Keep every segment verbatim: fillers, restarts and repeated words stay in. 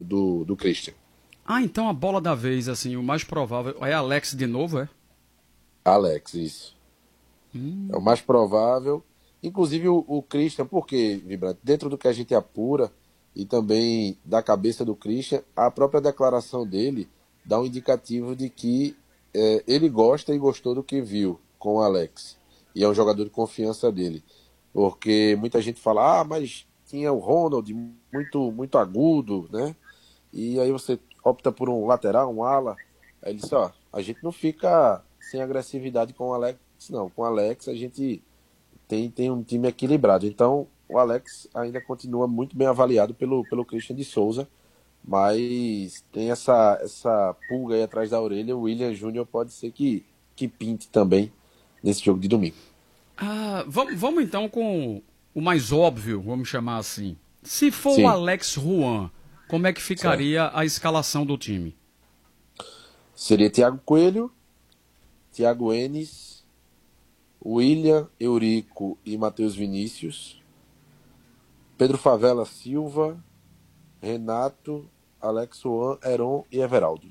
do, do Christian. Ah, então a bola da vez, assim, o mais provável é Alex de novo, é? Alex, isso. Hum. É o mais provável. Inclusive o, o Christian, porque, Vibrante, dentro do que a gente apura e também da cabeça do Christian, a própria declaração dele dá um indicativo de que é, ele gosta e gostou do que viu com o Alex. E é um jogador de confiança dele. Porque muita gente fala, ah, mas tinha o Ronald muito, muito agudo, né? E aí você opta por um lateral, um ala. Aí ele disse, ó, a gente não fica sem agressividade com o Alex, não. Com o Alex a gente tem, tem um time equilibrado. Então o Alex ainda continua muito bem avaliado pelo, pelo Christian de Souza, mas tem essa, essa pulga aí atrás da orelha. O William Júnior pode ser que, que pinte também nesse jogo de domingo. Ah, vamos, vamos então com o mais óbvio, vamos chamar assim. Se for Sim. o Alex Juan, como é que ficaria Certo. a escalação do time? Seria Thiago Coelho, Thiago Enes, William, Eurico e Matheus Vinícius, Pedro Favela Silva, Renato, Alex Juan, Heron e Everaldo.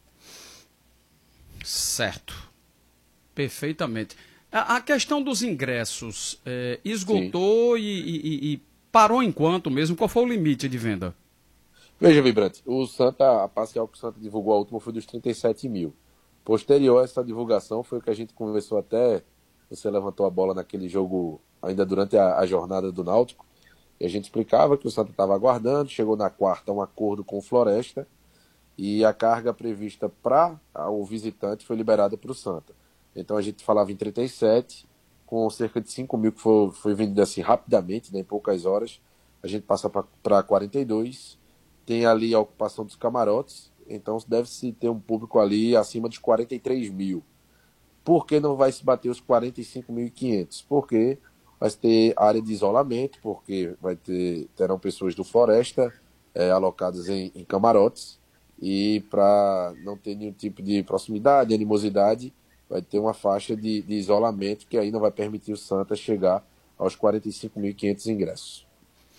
Certo. Perfeitamente. A, a questão dos ingressos é, esgotou e, e, e parou em quanto mesmo? Qual foi o limite de venda? Veja, Vibrante, o Santa, a parcial que o Santa divulgou a última foi dos trinta e sete mil. Posterior a essa divulgação foi o que a gente conversou até, você levantou a bola naquele jogo ainda durante a, a jornada do Náutico, e a gente explicava que o Santa estava aguardando, chegou na quarta um acordo com o Floresta, e a carga prevista para o visitante foi liberada para o Santa. Então a gente falava em trinta e sete, com cerca de cinco mil que foi, foi vendido assim rapidamente, né, em poucas horas, a gente passa para quarenta e dois. Tem ali a ocupação dos camarotes, então deve-se ter um público ali acima dos quarenta e três mil. Por que não vai se bater os quarenta e cinco mil e quinhentos? Porque vai ter área de isolamento, porque vai ter, terão pessoas do Floresta é, alocadas em, em camarotes, e para não ter nenhum tipo de proximidade, animosidade, vai ter uma faixa de, de isolamento que aí não vai permitir o Santa chegar aos quarenta e cinco mil e quinhentos ingressos.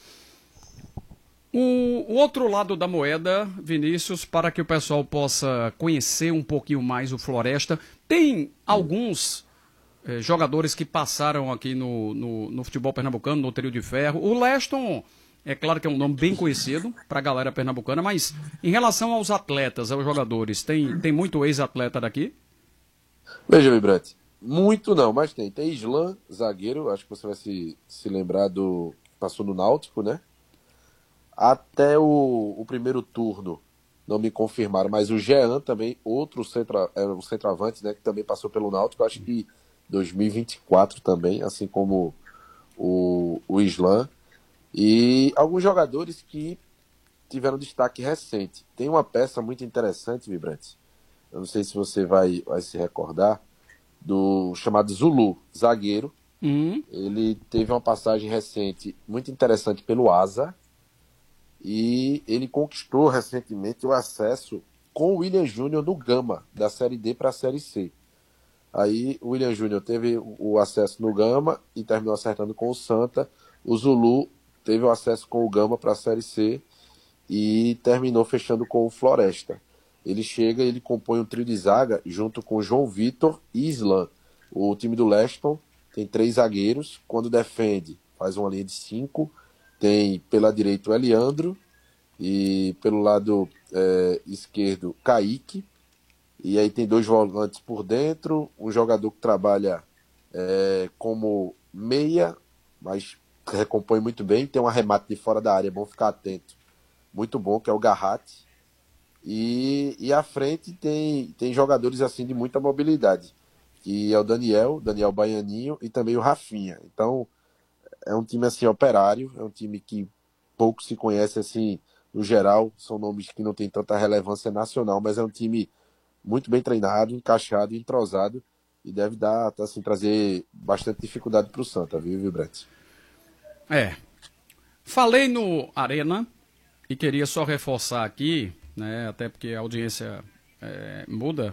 O, o outro lado da moeda, Vinícius, para que o pessoal possa conhecer um pouquinho mais o Floresta, tem alguns eh, jogadores que passaram aqui no, no, no futebol pernambucano, no Trio de Ferro. O Leston, é claro que é um nome bem conhecido para a galera pernambucana, mas em relação aos atletas, aos jogadores, tem, tem muito ex-atleta daqui? Veja, Vibrante, muito não, mas tem. Tem Islan, zagueiro, acho que você vai se, se lembrar do que passou no Náutico, né? Até o, o primeiro turno, não me confirmaram, mas o Jean também, outro centra, é, um centroavante, né, que também passou pelo Náutico, acho que dois mil e vinte e quatro também, assim como o, o Islan. E alguns jogadores que tiveram destaque recente. Tem uma peça muito interessante, Vibrante, eu não sei se você vai, vai se recordar, do chamado Zulu, zagueiro. Uhum. Ele teve uma passagem recente muito interessante pelo Asa, e ele conquistou recentemente o acesso com o William Júnior no Gama, da Série D para a Série C. Aí o William Júnior teve o acesso no Gama e terminou acertando com o Santa. O Zulu teve o acesso com o Gama para a Série C e terminou fechando com o Floresta. Ele chega e ele compõe um trio de zaga junto com João Vitor e Islan. O time do Leston tem três zagueiros. Quando defende, faz uma linha de cinco. Tem pela direita o Eliandro e pelo lado é, esquerdo Kaique. E aí tem dois volantes por dentro, um jogador que trabalha é, como meia, mas recompõe muito bem. Tem um arremate de fora da área, é bom ficar atento. Muito bom, que é o Garratti. E, e à frente tem, tem jogadores assim de muita mobilidade, que é o Daniel, Daniel Baianinho e também o Rafinha. Então é um time assim operário, é um time que pouco se conhece assim no geral, são nomes que não têm tanta relevância nacional, mas é um time muito bem treinado, encaixado, entrosado e deve dar, assim, trazer bastante dificuldade para o Santa, viu, Vibrante? É. Falei no Arena e queria só reforçar aqui, né, até porque a audiência é, muda.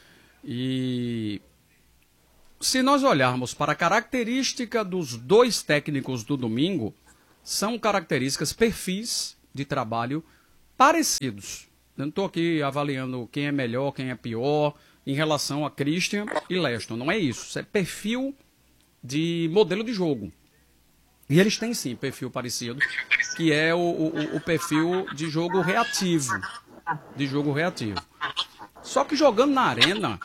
E se nós olharmos para a característica dos dois técnicos do domingo, são características, perfis de trabalho parecidos. Eu não estou aqui avaliando quem é melhor, quem é pior, em relação a Christian e Leston. Não é isso. Isso é perfil de modelo de jogo. E eles têm sim perfil parecido, que é o, o, o perfil de jogo reativo. De jogo reativo. Só que jogando na arena,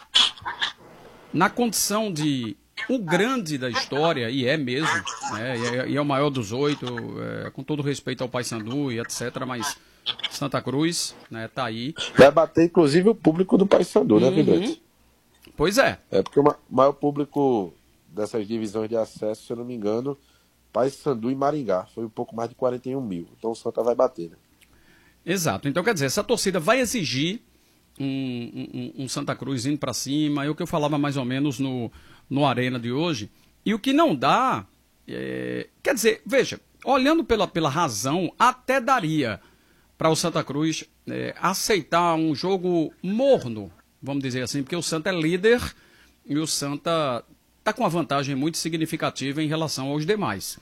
na condição de o grande da história, e é mesmo, né, e, é, e é o maior dos oito, é, com todo respeito ao Paysandu e etcétera, mas Santa Cruz, né, tá aí. Vai bater, inclusive, o público do Paysandu, né, Vibrante? Uhum. Pois é. É porque o maior público dessas divisões de acesso, se eu não me engano, Paysandu e Maringá, foi um pouco mais de quarenta e um mil. Então o Santa vai bater, né? Exato. Então, quer dizer, essa torcida vai exigir um, um, um Santa Cruz indo para cima, é o que eu falava mais ou menos no, no Arena de hoje. E o que não dá, é... quer dizer, veja, olhando pela, pela razão, até daria para o Santa Cruz é, aceitar um jogo morno, vamos dizer assim, porque o Santa é líder e o Santa está com uma vantagem muito significativa em relação aos demais.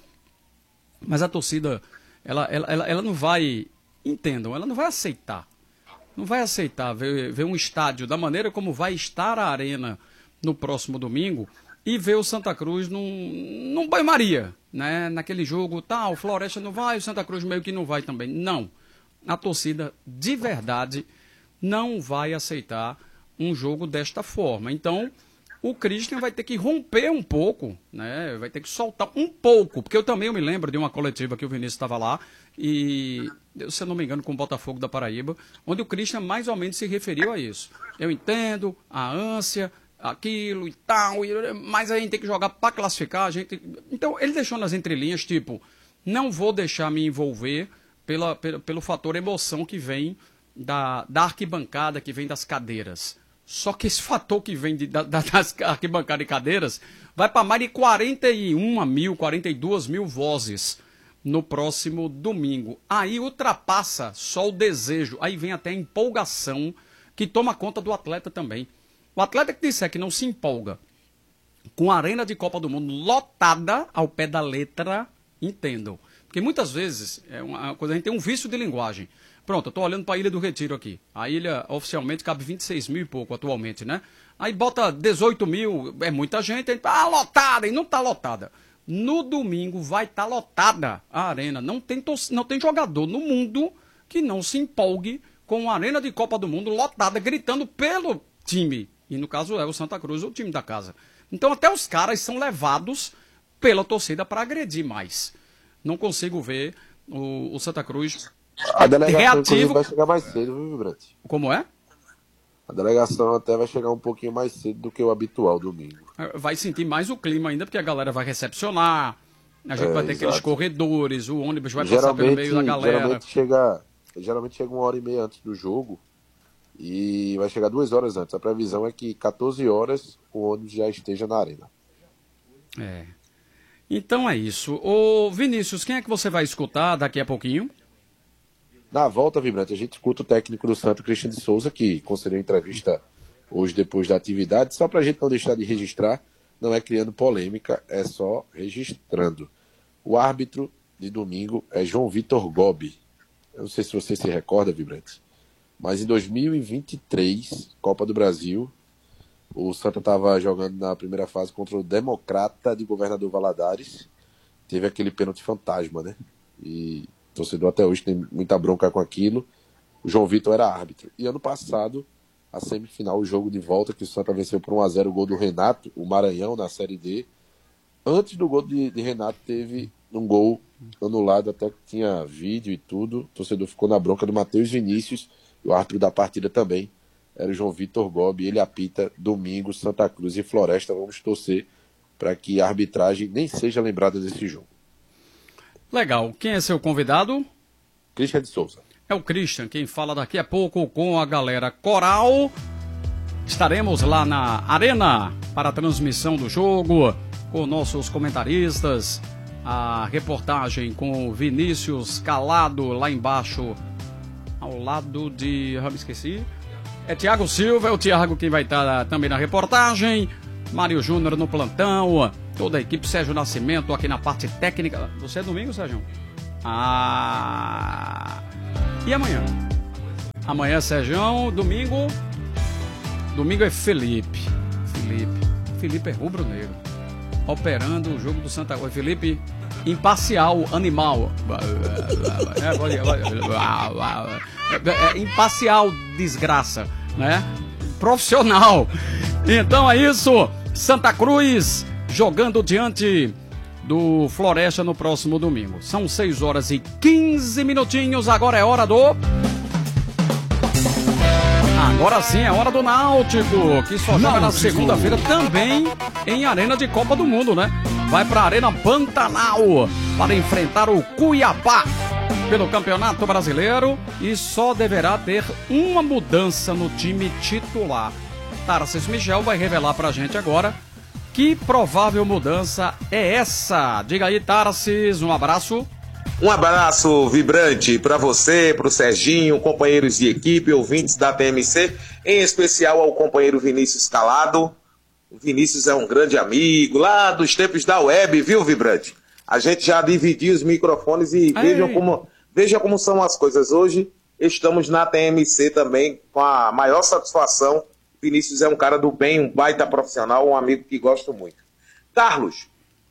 Mas a torcida, ela, ela, ela, ela não vai, entendam, ela não vai aceitar. Não vai aceitar ver, ver um estádio da maneira como vai estar a Arena no próximo domingo e ver o Santa Cruz num, num banho-maria, né? Naquele jogo, tá, o Floresta não vai, o Santa Cruz meio que não vai também. Não. A torcida, de verdade, não vai aceitar um jogo desta forma. Então, o Christian vai ter que romper um pouco, né? Vai ter que soltar um pouco, porque eu também eu me lembro de uma coletiva que o Vinícius estava lá, e, se eu não me engano, com o Botafogo da Paraíba, onde o Christian mais ou menos se referiu a isso. Eu entendo a ânsia, aquilo e tal, mas a gente tem que jogar para classificar. A gente... Então, ele deixou nas entrelinhas, tipo, não vou deixar me envolver pela, pelo, pelo fator emoção que vem da, da arquibancada, que vem das cadeiras. Só que esse fator que vem de, da, das arquibancadas e cadeiras vai para mais de quarenta e uma mil, quarenta e duas mil vozes no próximo domingo. Aí ultrapassa só o desejo, aí vem até a empolgação que toma conta do atleta também. O atleta que disser que não se empolga com a arena de Copa do Mundo lotada ao pé da letra, entendam. Porque muitas vezes, é uma coisa, a gente tem um vício de linguagem. Pronto, eu estou olhando para a Ilha do Retiro aqui. A ilha oficialmente cabe vinte e seis mil e pouco atualmente, né? Aí bota dezoito mil, é muita gente, a gente, ah, lotada, e não está lotada. No domingo vai estar tá lotada a arena. Não tem, tor- não tem jogador no mundo que não se empolgue com a arena de Copa do Mundo lotada, gritando pelo time. E no caso é o Santa Cruz, o time da casa. Então até os caras são levados pela torcida para agredir mais. Não consigo ver o, o Santa Cruz... A delegação reativo... vai chegar mais cedo, viu, Vibrante? Como é? A delegação até vai chegar um pouquinho mais cedo do que o habitual domingo. Vai sentir mais o clima ainda, porque a galera vai recepcionar, a gente É, vai ter exato. aqueles corredores, o ônibus vai passar Geralmente, pelo meio da galera. geralmente, chega, geralmente chega uma hora e meia antes do jogo e vai chegar duas horas antes. A previsão é que quatorze horas o ônibus já esteja na arena. É. Então é isso. Ô Vinícius, quem é que você vai escutar daqui a pouquinho? Na volta, Vibrante, a gente escuta o técnico do Santos, Christian de Souza, que concedeu entrevista hoje depois da atividade. Só para a gente não deixar de registrar, não é criando polêmica, é só registrando. O árbitro de domingo é João Vitor Gobi. Eu não sei se você se recorda, Vibrante, mas em dois mil e vinte e três, Copa do Brasil, o Santa estava jogando na primeira fase contra o Democrata de Governador Valadares. Teve aquele pênalti fantasma, né? E o torcedor até hoje tem muita bronca com aquilo. O João Vitor era árbitro. E ano passado, a semifinal, o jogo de volta, que o Santa venceu por um a zero o gol do Renato, o Maranhão, na Série D. Antes do gol de, de Renato, teve um gol anulado, até que tinha vídeo e tudo. O torcedor ficou na bronca do Matheus Vinícius, e o árbitro da partida também era o João Vitor Gobi. Ele apita domingo, Santa Cruz e Floresta. Vamos torcer para que a arbitragem nem seja lembrada desse jogo. Legal. Quem é seu convidado? Christian de Souza. É o Christian, quem fala daqui a pouco com a galera Coral. Estaremos lá na Arena para a transmissão do jogo, com nossos comentaristas, a reportagem com o Vinícius Calado lá embaixo, ao lado de... Eu me esqueci. É Thiago Silva, é o Thiago quem vai estar também na reportagem, Mário Júnior no plantão, toda a equipe, Sérgio Nascimento aqui na parte técnica. Você é domingo, Sérgio? Ah... E amanhã? Amanhã é Serjão, domingo... Domingo é Felipe. Felipe. Felipe é rubro-negro. Operando o jogo do Santa Cruz. Felipe, imparcial, animal. É, imparcial, desgraça, né? Profissional. Então é isso. Santa Cruz jogando diante do Floresta no próximo domingo. São seis horas e quinze minutinhos. Agora é hora do... Agora sim, é hora do Náutico, que só joga na segunda-feira também em Arena de Copa do Mundo, né? Vai para a Arena Pantanal para enfrentar o Cuiabá pelo Campeonato Brasileiro e só deverá ter uma mudança no time titular. Tarcísio Michel vai revelar pra gente agora que provável mudança é essa. Diga aí, Tarcísio, um abraço. Um abraço vibrante para você, para o Serginho, companheiros de equipe, ouvintes da T M C, em especial ao companheiro Vinícius Calado. O Vinícius é um grande amigo lá dos tempos da web, viu, Vibrante? A gente já dividiu os microfones e vejam como, vejam como são as coisas. Hoje estamos na T M C também com a maior satisfação. Vinícius é um cara do bem, um baita profissional, um amigo que gosto muito. Carlos,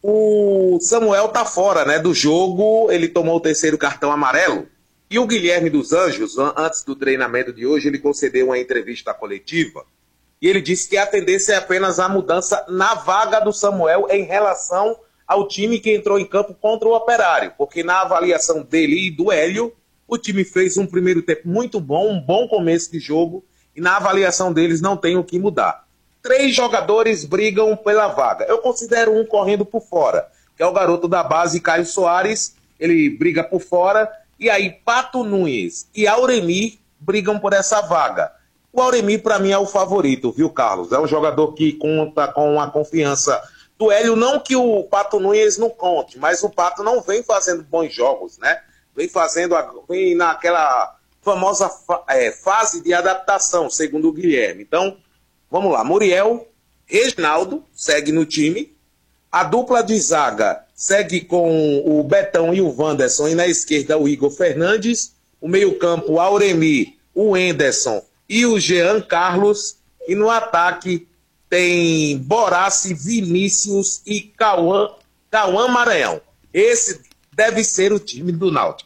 o Samuel tá fora, né, do jogo, ele tomou o terceiro cartão amarelo. E o Guilherme dos Anjos, antes do treinamento de hoje, ele concedeu uma entrevista coletiva. E ele disse que a tendência é apenas a mudança na vaga do Samuel em relação ao time que entrou em campo contra o Operário. Porque na avaliação dele e do Hélio, o time fez um primeiro tempo muito bom, um bom começo de jogo. E na avaliação deles não tem o que mudar. Três jogadores brigam pela vaga. Eu considero um correndo por fora, que é o garoto da base, Caio Soares. Ele briga por fora. E aí Pato Nunes e Auremir brigam por essa vaga. O Auremir, para mim, é o favorito, viu, Carlos? É um jogador que conta com a confiança do Hélio. Não que o Pato Nunes não conte, mas o Pato não vem fazendo bons jogos, né? Vem fazendo, vem naquela famosa é, fase de adaptação, segundo o Guilherme. Então, vamos lá, Muriel, Reginaldo segue no time, a dupla de zaga segue com o Betão e o Wanderson, e na esquerda o Igor Fernandes, o meio-campo, Auremir, o Enderson e o Jean Carlos, e no ataque tem Boraci, Vinícius e Cauã, Cauã Maranhão. Esse deve ser o time do Náutico.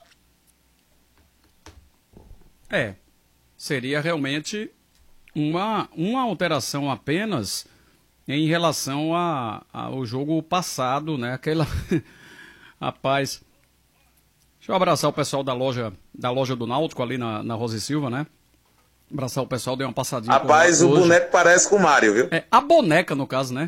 É, seria realmente uma, uma alteração apenas em relação a, a, ao jogo passado, né? Aquela... Rapaz, deixa eu abraçar o pessoal da loja, da loja do Náutico ali na, na Rosa e Silva, né? Abraçar o pessoal, deu uma passadinha. Rapaz, o hoje. Boneco parece com o Mário, viu? É a boneca, no caso, né?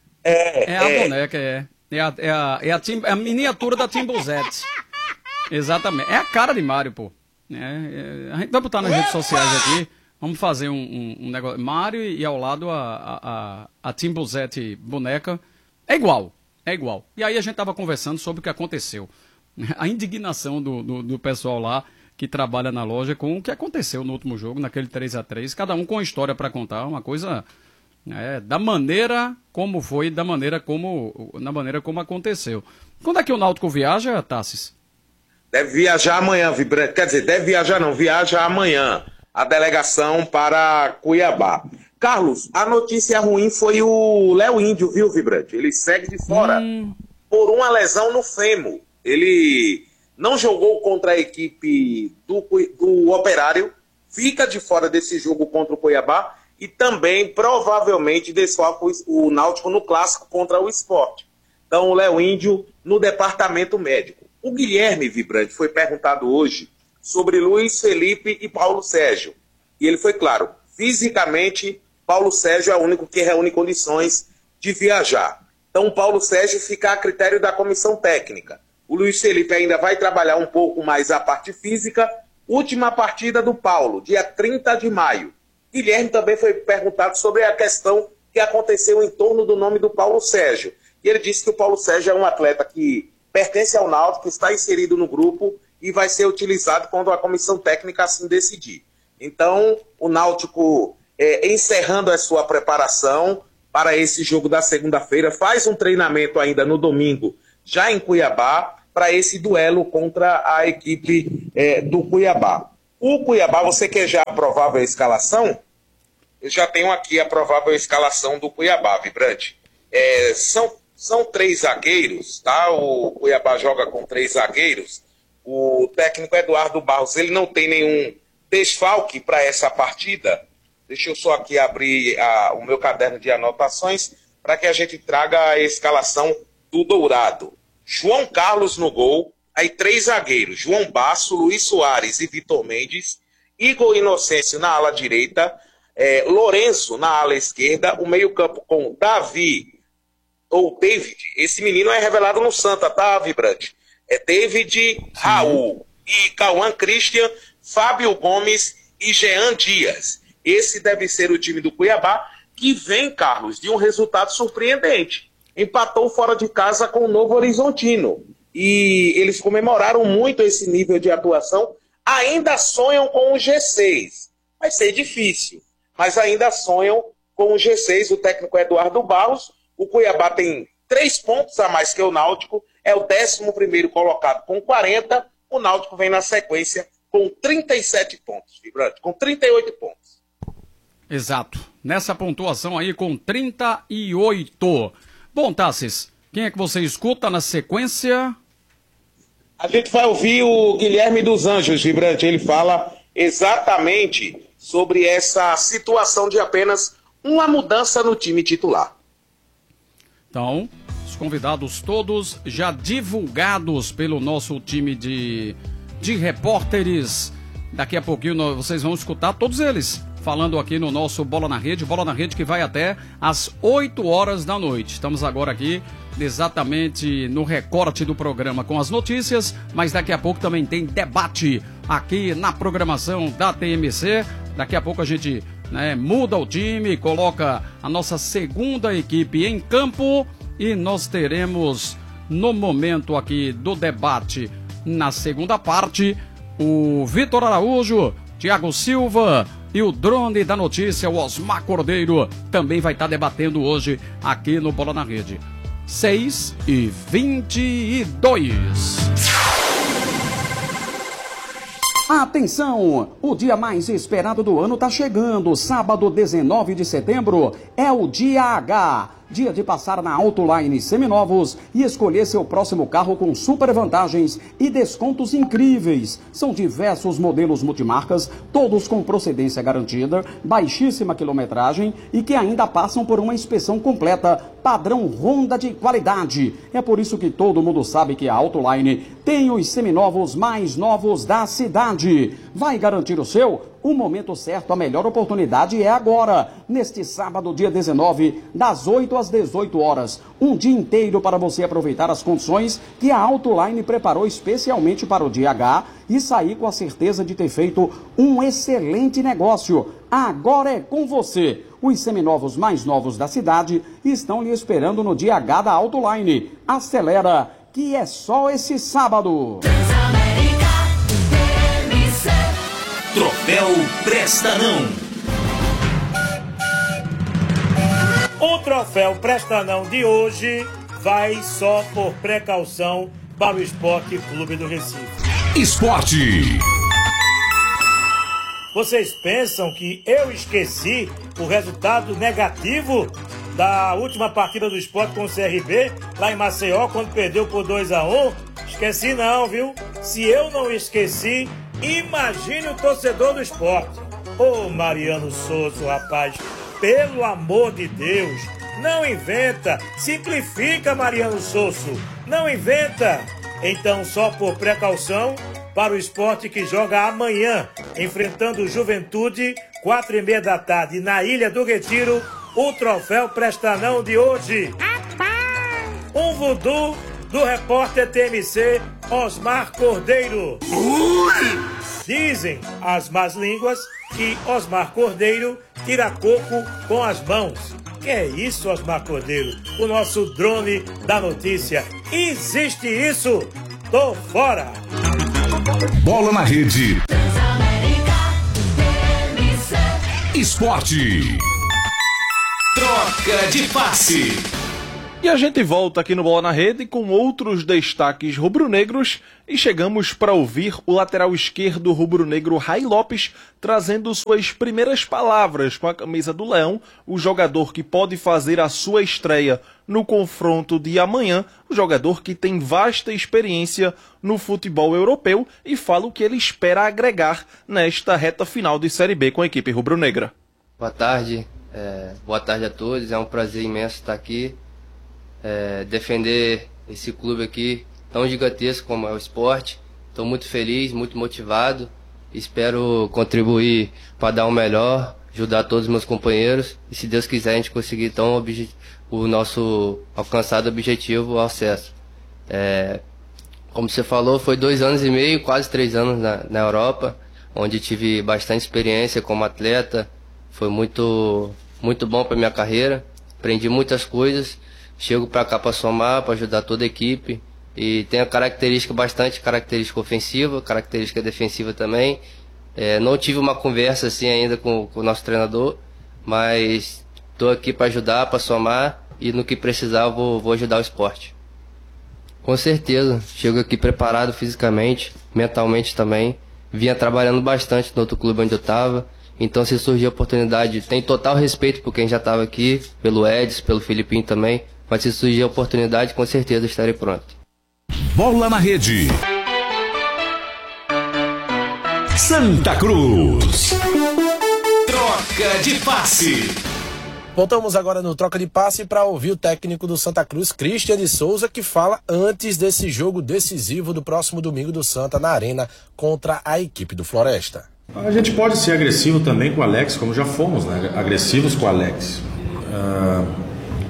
É, é. a é. boneca, é. É a, é a, é a, tim, é a miniatura da Timbuzete. Exatamente. É a cara de Mário, pô. É, é, a gente vai botar nas redes sociais aqui. Vamos fazer um, um, um negócio. Mário e ao lado a, a, a, a Timbuzete boneca. É igual. É igual. E aí a gente tava conversando sobre o que aconteceu. A indignação do, do, do pessoal lá que trabalha na loja com o que aconteceu no último jogo, naquele três a três, cada um com história para contar, uma coisa é, da maneira como foi, da maneira como, na maneira como aconteceu. Quando é que o Náutico viaja, Tassis? Deve viajar amanhã, Vibrante. Quer dizer, deve viajar não, viaja amanhã a delegação para Cuiabá. Carlos, a notícia ruim foi o Léo Índio, viu, Vibrante? Ele segue de fora hum. por uma lesão no fêmur. Ele não jogou contra a equipe do, do Operário, fica de fora desse jogo contra o Cuiabá e também provavelmente desfalca o Náutico no clássico contra o Sport. Então o Léo Índio no departamento médico. O Guilherme Vibrante foi perguntado hoje sobre Luiz Felipe e Paulo Sérgio. E ele foi claro, fisicamente Paulo Sérgio é o único que reúne condições de viajar. Então o Paulo Sérgio fica a critério da comissão técnica. O Luiz Felipe ainda vai trabalhar um pouco mais a parte física. Última partida do Paulo, dia trinta de maio. Guilherme também foi perguntado sobre a questão que aconteceu em torno do nome do Paulo Sérgio. E ele disse que o Paulo Sérgio é um atleta que pertence ao Náutico, está inserido no grupo e vai ser utilizado quando a comissão técnica assim decidir. Então, o Náutico, é, encerrando a sua preparação para esse jogo da segunda-feira, faz um treinamento ainda no domingo, já em Cuiabá, para esse duelo contra a equipe é, do Cuiabá. O Cuiabá, você quer já a provável escalação? Eu já tenho aqui a provável escalação do Cuiabá, Vibrante. É, são, são três zagueiros, tá? O Cuiabá joga com três zagueiros. O técnico Eduardo Barros, ele não tem nenhum desfalque para essa partida. Deixa eu só aqui abrir a, o meu caderno de anotações para que a gente traga a escalação do Dourado. João Carlos no gol, aí três zagueiros, João Basso, Luiz Soares e Vitor Mendes, Igor Inocêncio na ala direita, é, Lourenço na ala esquerda, o meio-campo com Davi ou David. Esse menino é revelado no Santa, tá, Vibrante? É David, Raul e Cauã Christian, Fábio Gomes e Jean Dias. Esse deve ser o time do Cuiabá, que vem, Carlos, de um resultado surpreendente. Empatou fora de casa com o Novo Horizontino. E eles comemoraram muito esse nível de atuação. Ainda sonham com o G seis. Vai ser difícil, mas ainda sonham com o G seis. O técnico Eduardo Barros. O Cuiabá tem três pontos a mais que o Náutico. É o décimo primeiro colocado com quarenta. O Náutico vem na sequência com trinta e sete pontos, Vibrante, com trinta e oito pontos. Exato. Nessa pontuação aí com trinta e oito. Bom, Tassis, quem é que você escuta na sequência? A gente vai ouvir o Guilherme dos Anjos, Vibrante. Ele fala exatamente sobre essa situação de apenas uma mudança no time titular. Então, os convidados todos já divulgados pelo nosso time de, de repórteres. Daqui a pouquinho nós, vocês vão escutar todos eles falando aqui no nosso Bola na Rede. Bola na Rede que vai até às oito horas da noite. Estamos agora aqui exatamente no recorte do programa com as notícias, mas daqui a pouco também tem debate aqui na programação da T M C. Daqui a pouco a gente, né, muda o time, coloca a nossa segunda equipe em campo e nós teremos no momento aqui do debate, na segunda parte, o Vitor Araújo, Thiago Silva e o drone da notícia, o Osmar Cordeiro, também vai estar debatendo hoje aqui no Bola na Rede. seis e vinte e dois. Atenção! O dia mais esperado do ano está chegando. Sábado, dezenove de setembro, é o Dia H. Dia de passar na Autoline Seminovos e escolher seu próximo carro com super vantagens e descontos incríveis. São diversos modelos multimarcas, todos com procedência garantida, baixíssima quilometragem e que ainda passam por uma inspeção completa, padrão Honda de qualidade. É por isso que todo mundo sabe que a Autoline tem os seminovos mais novos da cidade. Vai garantir o seu? O momento certo, a melhor oportunidade é agora, neste sábado, dia dezenove, das oito às dezoito horas. Um dia inteiro para você aproveitar as condições que a Autoline preparou especialmente para o Dia H e sair com a certeza de ter feito um excelente negócio. Agora é com você. Os seminovos mais novos da cidade estão lhe esperando no Dia H da Autoline. Acelera, que é só esse sábado. Troféu Presta Não. O Troféu Presta Não de hoje vai só por precaução para o Esporte Clube do Recife. Esporte. Vocês pensam que eu esqueci o resultado negativo da última partida do Esporte com o C R B, lá em Maceió, quando perdeu por dois a um? Esqueci não, viu? Se eu não esqueci, imagine o torcedor do Esporte. Ô Mariano Souza, rapaz, pelo amor de Deus, não inventa, simplifica, Mariano Souza, não inventa. Então, só por precaução, para o Esporte que joga amanhã, enfrentando o Juventude, quatro e meia da tarde, na Ilha do Retiro, o Troféu Presta Não de hoje. Um voodoo do repórter T M C, Osmar Cordeiro. Ui! Dizem as más línguas que Osmar Cordeiro tira coco com as mãos. Que é isso, Osmar Cordeiro? O nosso drone da notícia. Existe isso? Tô fora! Bola na Rede. Esporte. Troca de passe. E a gente volta aqui no Bola na Rede com outros destaques rubro-negros e chegamos para ouvir o lateral esquerdo rubro-negro Ray Lopes trazendo suas primeiras palavras com a camisa do Leão, o jogador que pode fazer a sua estreia no confronto de amanhã, o jogador que tem vasta experiência no futebol europeu e fala o que ele espera agregar nesta reta final de Série B com a equipe rubro-negra. Boa tarde, é, boa tarde a todos, é um prazer imenso estar aqui. É, defender esse clube aqui tão gigantesco como é o Sport. Estou muito feliz, muito motivado. Espero contribuir para dar o melhor, ajudar todos os meus companheiros e, se Deus quiser, a gente conseguir tão obje- o nosso alcançado objetivo, o acesso. É, como você falou, foi dois anos e meio, quase três anos na, na Europa, onde tive bastante experiência como atleta. Foi muito, muito bom para minha carreira. Aprendi muitas coisas. Chego para cá para somar, para ajudar toda a equipe. E tem a característica, bastante característica ofensiva, característica defensiva também. É, não tive uma conversa assim ainda com, com o nosso treinador, mas estou aqui para ajudar, para somar, e no que precisar eu vou, vou ajudar o esporte. Com certeza, chego aqui preparado fisicamente, mentalmente também. Vinha trabalhando bastante no outro clube onde eu estava. Então, se surgir a oportunidade, tem total respeito por quem já estava aqui, pelo Edson, pelo Filipinho também. Mas se surgir a oportunidade, com certeza estarei pronto. Bola na Rede. Santa Cruz. Troca de passe. Voltamos agora no Troca de Passe para ouvir o técnico do Santa Cruz, Christian de Souza, que fala antes desse jogo decisivo do próximo domingo do Santa na Arena contra a equipe do Floresta. A gente pode ser agressivo também com o Alex, como já fomos, né? Agressivos com o Alex. Uh...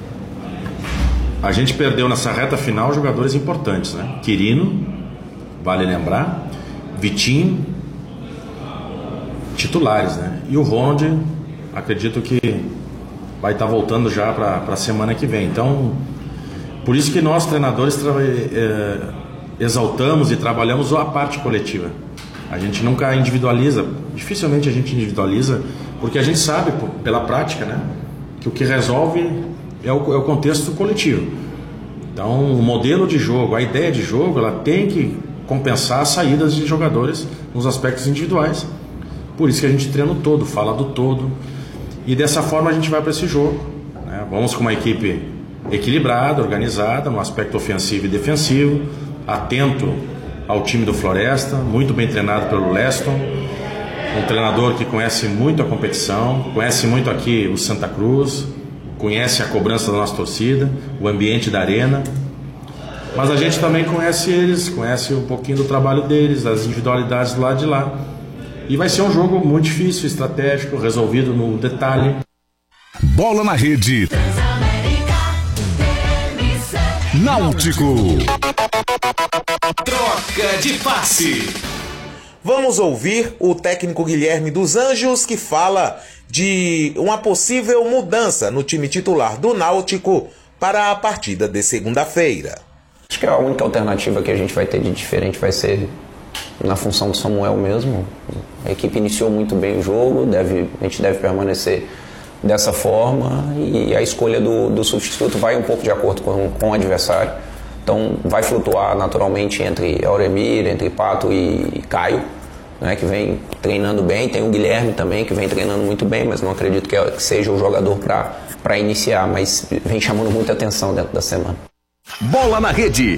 A gente perdeu nessa reta final jogadores importantes, né? Quirino, vale lembrar, Vitinho, titulares, né? E o Ronald, acredito que vai estar voltando já para a semana que vem. Então, por isso que nós, treinadores, tra- é, exaltamos e trabalhamos a parte coletiva. A gente nunca individualiza, dificilmente a gente individualiza, porque a gente sabe, pela prática, né? Que o que resolve é o, é o contexto coletivo. Então, o modelo de jogo, a ideia de jogo, ela tem que compensar as saídas de jogadores nos aspectos individuais. Por isso que a gente treina o todo, fala do todo. E dessa forma a gente vai para esse jogo, né? Vamos com uma equipe equilibrada, organizada, no aspecto ofensivo e defensivo, atento ao time do Floresta, muito bem treinado pelo Leston. Um treinador que conhece muito a competição, conhece muito aqui o Santa Cruz, conhece a cobrança da nossa torcida, o ambiente da arena, mas a gente também conhece eles, conhece um pouquinho do trabalho deles, as individualidades do lado de lá, e vai ser um jogo muito difícil, estratégico, resolvido no detalhe. Bola na Rede. Náutico. Troca de passe. Vamos ouvir o técnico Guilherme dos Anjos, que fala de uma possível mudança no time titular do Náutico para a partida de segunda-feira. Acho que a única alternativa que a gente vai ter de diferente vai ser na função do Samuel mesmo. A equipe iniciou muito bem o jogo, deve, a gente deve permanecer dessa forma, e a escolha do, do substituto vai um pouco de acordo com, com o adversário. Então vai flutuar naturalmente entre Auremir, entre Pato e Caio, né, que vem treinando bem. Tem o Guilherme também, que vem treinando muito bem, mas não acredito que, que seja o jogador para iniciar, mas vem chamando muita atenção dentro da semana. Bola na Rede.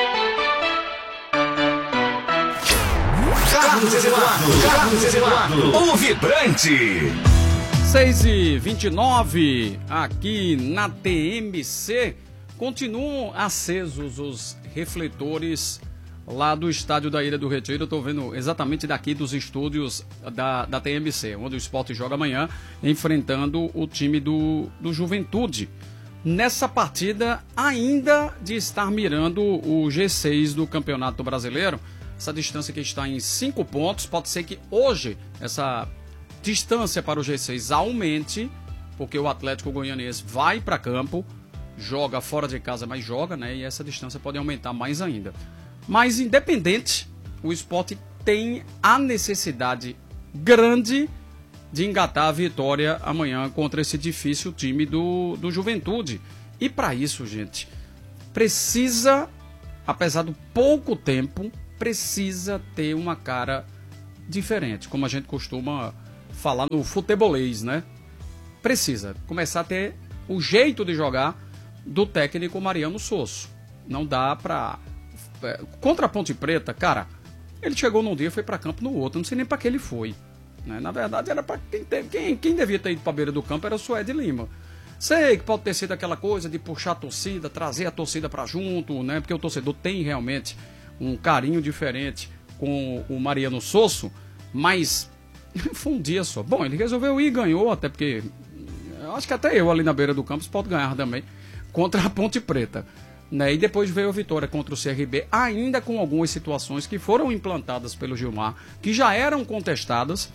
Carlos Eduardo, Carlos Eduardo, o vibrante. seis e vinte e nove, aqui na T M C, continuam acesos os refletores lá do estádio da Ilha do Retiro. Eu estou vendo exatamente daqui dos estúdios da, da T M C, onde o Sport joga amanhã, enfrentando o time do, do Juventude. Nessa partida, ainda de estar mirando o G seis do Campeonato Brasileiro, essa distância que está em cinco pontos, pode ser que hoje essa distância para o G seis aumente, porque o Atlético Goianiense vai para campo, joga fora de casa, mas joga, né? E essa distância pode aumentar mais ainda. Mas independente, o Sport tem a necessidade grande de engatar a vitória amanhã contra esse difícil time do, do Juventude. E para isso, gente, precisa, apesar do pouco tempo, precisa ter uma cara diferente, como a gente costuma falar no futebolês, né? Precisa começar a ter o jeito de jogar do técnico Mariano Sosso. Não dá pra... Contra a Ponte Preta, cara, ele chegou num dia e foi pra campo no outro. Não sei nem pra que ele foi, né? Na verdade, era pra quem, teve... quem, quem devia ter ido pra beira do campo era o Suede Lima. Sei que pode ter sido aquela coisa de puxar a torcida, trazer a torcida pra junto, né? Porque o torcedor tem realmente um carinho diferente com o Mariano Sosso, mas foi um dia só. Bom, ele resolveu ir e ganhou, até porque acho que até eu ali na beira do campo pode ganhar também, contra a Ponte Preta, né? E depois veio a vitória contra o C R B, ainda com algumas situações que foram implantadas pelo Gilmar, que já eram contestadas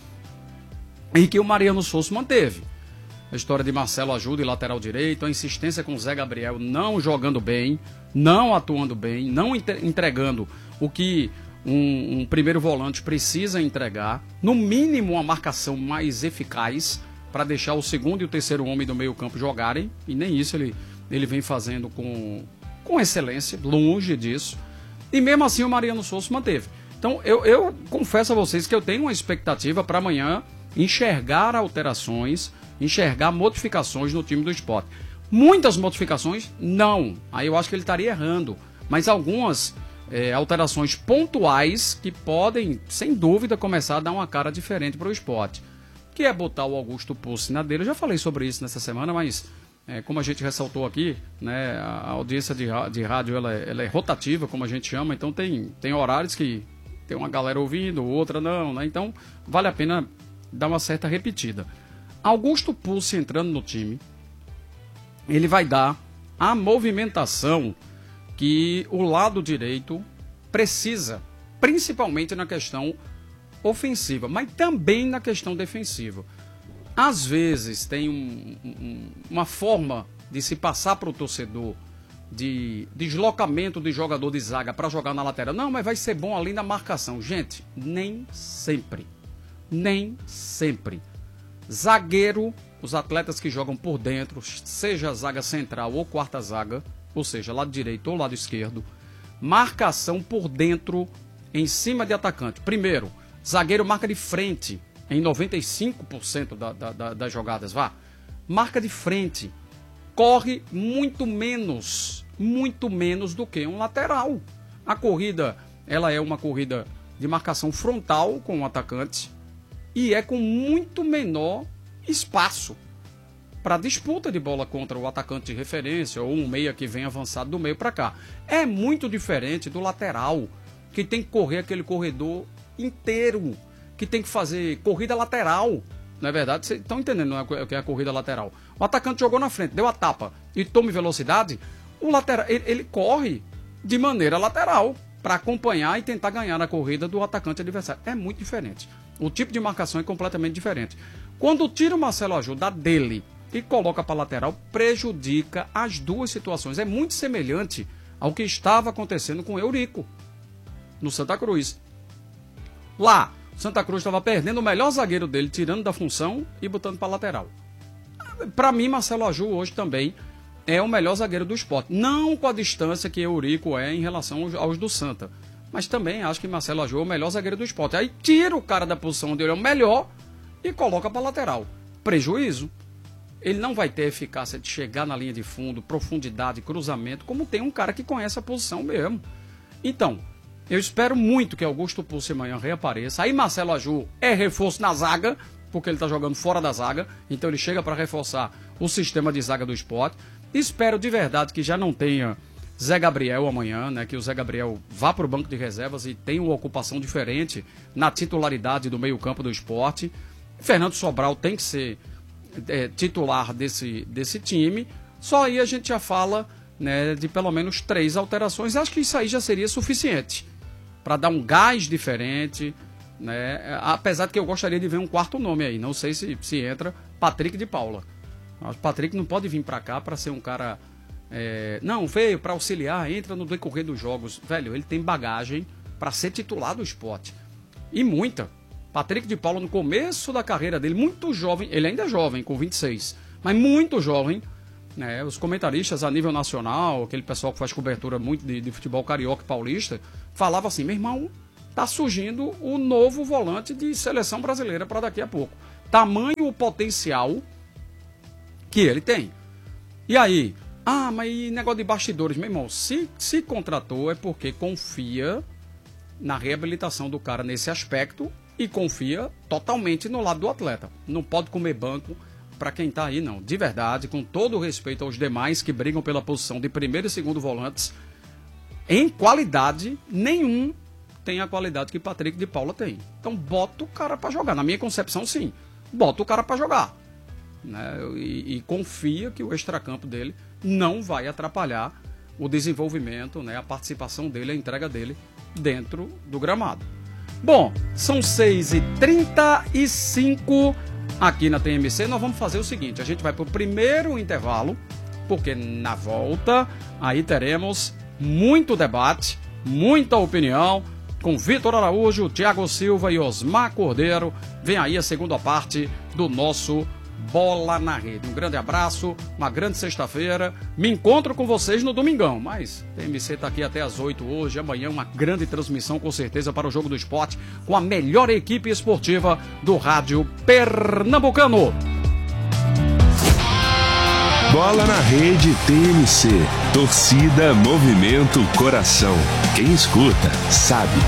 e que o Mariano Sosso manteve. A história de Marcelo Ajuda e lateral direito, a insistência com o Zé Gabriel não jogando bem, não atuando bem, não entregando o que um, um primeiro volante precisa entregar, no mínimo uma marcação mais eficaz para deixar o segundo e o terceiro homem do meio campo jogarem, e nem isso ele, ele vem fazendo com, com excelência, longe disso, e mesmo assim o Mariano Sosso manteve. Então eu, eu confesso a vocês que eu tenho uma expectativa para amanhã enxergar alterações, enxergar modificações no time do Sport. Muitas modificações, não. Aí eu acho que ele estaria errando. Mas algumas é, alterações pontuais que podem, sem dúvida, começar a dar uma cara diferente para o Sport. Que é botar o Augusto Pussi na dele. Eu já falei sobre isso nessa semana, mas é, como a gente ressaltou aqui, né, a audiência de, de rádio ela é, ela é rotativa, como a gente chama. Então tem, tem horários que tem uma galera ouvindo, outra não, né? Então vale a pena dar uma certa repetida. Augusto Pussi entrando no time, ele vai dar a movimentação que o lado direito precisa, principalmente na questão ofensiva, mas também na questão defensiva. Às vezes tem um, um, uma forma de se passar para o torcedor de deslocamento de jogador de zaga para jogar na lateral. Não, mas vai ser bom ali na marcação. Gente, nem sempre. Nem sempre. Zagueiro, os atletas que jogam por dentro, seja zaga central ou quarta zaga, ou seja, lado direito ou lado esquerdo, marcação por dentro em cima de atacante. Primeiro, zagueiro marca de frente em noventa e cinco por cento da, da, da, das jogadas, vá. Marca de frente, corre muito menos, muito menos do que um lateral. A corrida, ela é uma corrida de marcação frontal com o atacante, e é com muito menor espaço para disputa de bola contra o atacante de referência ou um meia que vem avançado do meio para cá. É muito diferente do lateral, que tem que correr aquele corredor inteiro, que tem que fazer corrida lateral. Não é verdade? Vocês estão entendendo o que é a corrida lateral? O atacante jogou na frente, deu a tapa e toma velocidade, o lateral, ele, ele corre de maneira lateral para acompanhar e tentar ganhar na corrida do atacante adversário. É muito diferente. O tipo de marcação é completamente diferente. Quando tira o Marcelo Ajuda dele e coloca para lateral, prejudica as duas situações. É muito semelhante ao que estava acontecendo com o Eurico no Santa Cruz. Lá, Santa Cruz estava perdendo o melhor zagueiro dele, tirando da função e botando para lateral. Para mim, Marcelo Aju hoje também é o melhor zagueiro do Sport. Não com a distância que Eurico é em relação aos, aos do Santa. Mas também acho que Marcelo Aju é o melhor zagueiro do Sport. Aí tira o cara da posição onde ele é o melhor e coloca para lateral. Prejuízo. Ele não vai ter eficácia de chegar na linha de fundo, profundidade, cruzamento, como tem um cara que conhece a posição mesmo. Então, eu espero muito que Augusto Pussi amanhã reapareça. Aí Marcelo Aju é reforço na zaga, porque ele está jogando fora da zaga. Então ele chega para reforçar o sistema de zaga do Sport. Espero de verdade que já não tenha Zé Gabriel amanhã, né, que o Zé Gabriel vá para o banco de reservas e tenha uma ocupação diferente na titularidade do meio-campo do Sport. Fernando Sobral tem que ser é, titular desse, desse time. Só aí a gente já fala, né, de pelo menos três alterações. Acho que isso aí já seria suficiente para dar um gás diferente, né? Apesar de que eu gostaria de ver um quarto nome aí. Não sei se, se entra Patrick de Paula. O Patrick não pode vir para cá para ser um cara... É, não, veio para auxiliar, entra no decorrer dos jogos. Velho, ele tem bagagem para ser titular do Sport. E muita. Patrick de Paula, no começo da carreira dele, muito jovem, ele ainda é jovem, com vinte e seis, mas muito jovem, né, os comentaristas a nível nacional, aquele pessoal que faz cobertura muito de, de futebol carioca e paulista, falava assim, meu irmão, tá surgindo o novo volante de seleção brasileira para daqui a pouco. Tamanho o potencial que ele tem. E aí, ah, mas e negócio de bastidores, meu irmão, se, se contratou é porque confia na reabilitação do cara nesse aspecto e confia totalmente no lado do atleta. Não pode comer banco para quem tá aí, não. De verdade, com todo o respeito aos demais que brigam pela posição de primeiro e segundo volantes, em qualidade, nenhum tem a qualidade que Patrick de Paula tem. Então bota o cara para jogar. Na minha concepção, sim. Bota o cara para jogar. Né? E, e confia que o extracampo dele não vai atrapalhar o desenvolvimento, né? A participação dele, a entrega dele dentro do gramado. Bom, são seis e trinta e cinco aqui na T M C. Nós vamos fazer o seguinte, a gente vai para o primeiro intervalo, porque na volta aí teremos muito debate, muita opinião, com Vitor Araújo, Thiago Silva e Osmar Cordeiro. Vem aí a segunda parte do nosso Bola na Rede. Um grande abraço, uma grande sexta-feira. Me encontro com vocês no domingão, mas T M C está aqui até às oito hoje. Amanhã uma grande transmissão com certeza para o Jogo do Esporte com a melhor equipe esportiva do rádio pernambucano. Bola na Rede T M C. Torcida, movimento, coração. Quem escuta, sabe.